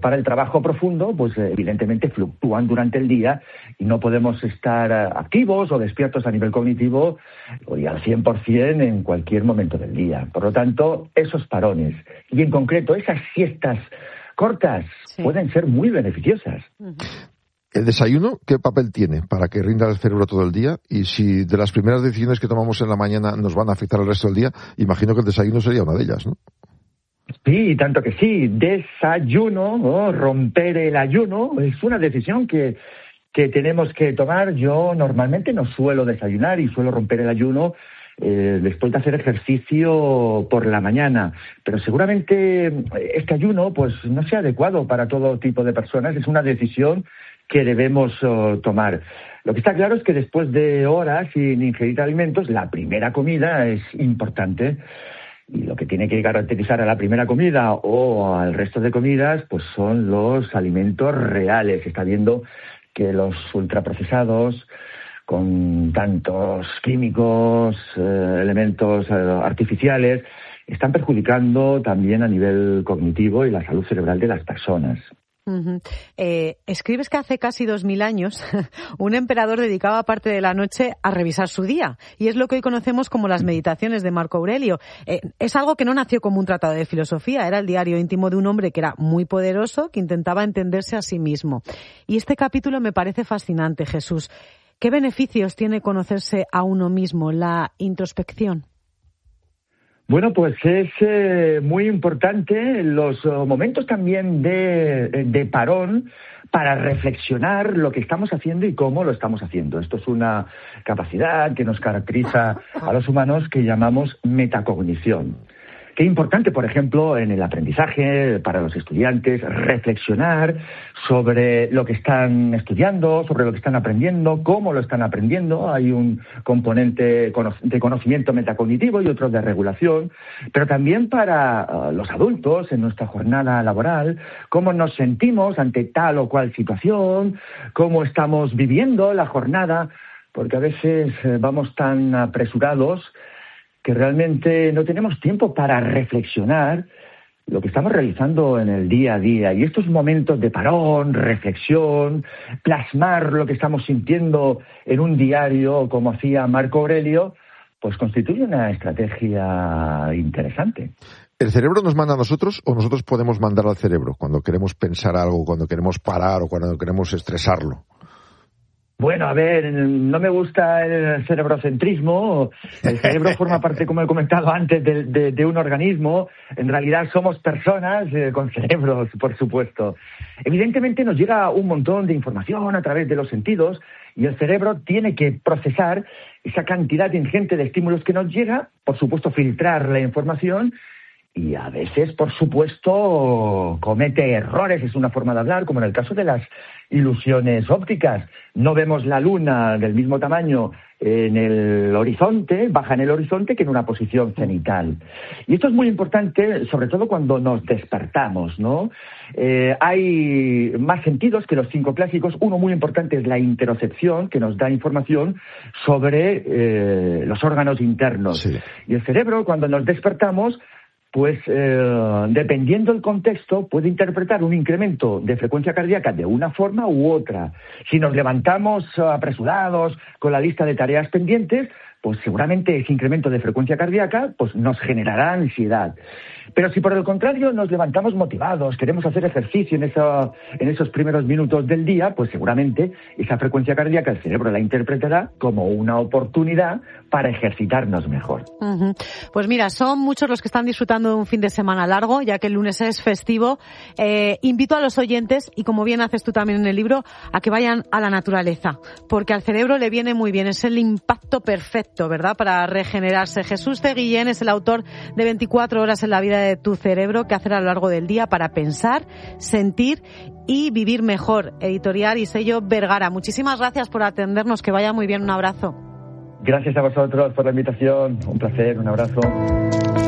para el trabajo profundo, pues evidentemente fluctúan durante el día y no podemos estar activos o despiertos a nivel cognitivo y al 100% en cualquier momento del día. Por lo tanto, esos parones y en concreto esas siestas cortas pueden ser muy beneficiosas. ¿El desayuno qué papel tiene para que rinda el cerebro todo el día? Y si de las primeras decisiones que tomamos en la mañana nos van a afectar el resto del día, imagino que el desayuno sería una de ellas, ¿no? Sí, tanto que sí. Desayuno, ¿no? Romper el ayuno es una decisión que tenemos que tomar. Yo normalmente no suelo desayunar y suelo romper el ayuno después de hacer ejercicio por la mañana, pero seguramente este ayuno pues no sea adecuado para todo tipo de personas. Es una decisión que debemos tomar. Lo que está claro es que después de horas sin ingerir alimentos, la primera comida es importante. Y lo que tiene que caracterizar a la primera comida o al resto de comidas, pues son los alimentos reales. Se está viendo que los ultraprocesados, con tantos químicos, elementos artificiales, están perjudicando también a nivel cognitivo y la salud cerebral de las personas. Uh-huh. Escribes que hace casi 2000 años un emperador dedicaba parte de la noche a revisar su día, y es lo que hoy conocemos como las meditaciones de Marco Aurelio. Es algo que no nació como un tratado de filosofía, era el diario íntimo de un hombre que era muy poderoso, que intentaba entenderse a sí mismo. Y este capítulo me parece fascinante, Jesús. ¿Qué beneficios tiene conocerse a uno mismo, la introspección? Bueno, pues es muy importante los momentos también de parón para reflexionar lo que estamos haciendo y cómo lo estamos haciendo. Esto es una capacidad que nos caracteriza a los humanos que llamamos metacognición. Qué importante, por ejemplo, en el aprendizaje para los estudiantes, reflexionar sobre lo que están estudiando, sobre lo que están aprendiendo, cómo lo están aprendiendo. Hay un componente de conocimiento metacognitivo y otro de regulación, pero también para los adultos en nuestra jornada laboral, cómo nos sentimos ante tal o cual situación, cómo estamos viviendo la jornada, porque a veces vamos tan apresurados que realmente no tenemos tiempo para reflexionar lo que estamos realizando en el día a día. Y estos momentos de parón, reflexión, plasmar lo que estamos sintiendo en un diario, como hacía Marco Aurelio, pues constituye una estrategia interesante. ¿El cerebro nos manda a nosotros o nosotros podemos mandar al cerebro cuando queremos pensar algo, cuando queremos parar o cuando queremos estresarlo? Bueno, a ver, no me gusta el cerebrocentrismo. El cerebro forma parte, como he comentado antes, de un organismo. En realidad somos personas con cerebros, por supuesto. Evidentemente nos llega un montón de información a través de los sentidos y el cerebro tiene que procesar esa cantidad ingente de estímulos que nos llega, por supuesto filtrar la información y a veces, por supuesto, comete errores. Es una forma de hablar, como en el caso de las ilusiones ópticas. No vemos la luna del mismo tamaño en el horizonte, baja en el horizonte, que en una posición cenital. Y esto es muy importante, sobre todo cuando nos despertamos, ¿no? Hay más sentidos que los 5 clásicos. Uno muy importante es la interocepción, que nos da información sobre los órganos internos. Sí. Y el cerebro, cuando nos despertamos, pues dependiendo del contexto, puede interpretar un incremento de frecuencia cardíaca de una forma u otra. Si nos levantamos apresurados con la lista de tareas pendientes, pues seguramente ese incremento de frecuencia cardíaca pues nos generará ansiedad. Pero si por el contrario nos levantamos motivados, queremos hacer ejercicio en esos primeros minutos del día, pues seguramente esa frecuencia cardíaca el cerebro la interpretará como una oportunidad para ejercitarnos mejor. Uh-huh. Pues mira, son muchos los que están disfrutando de un fin de semana largo, ya que el lunes es festivo. Invito a los oyentes, y como bien haces tú también en el libro, a que vayan a la naturaleza, porque al cerebro le viene muy bien, es el impacto perfecto, ¿verdad?, para regenerarse. Jesús de Guillén es el autor de 24 horas en la vida de tu cerebro, que hacer a lo largo del día para pensar, sentir y vivir mejor. Editorial y sello Vergara. Muchísimas gracias por atendernos, que vaya muy bien, un abrazo. Gracias a vosotros por la invitación, un placer, un abrazo.